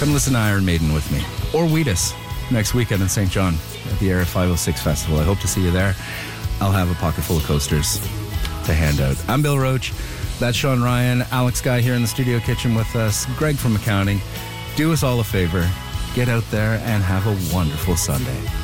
Come listen to Iron Maiden with me. Or Wheatus next weekend in St. John at the Area 506 Festival. I hope to see you there. I'll have a pocket full of coasters to hand out. I'm Bill Roach. That's Sean Ryan. Alex Guy here in the studio kitchen with us. Greg from accounting. Do us all a favor. Get out there and have a wonderful Sunday.